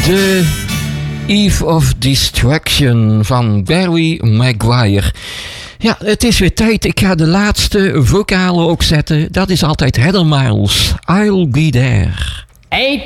De Eve of Destruction van Barry Maguire. Ja, het is weer tijd. Ik ga de laatste vocalen ook zetten. Dat is altijd Heather Miles. I'll be there. Ain't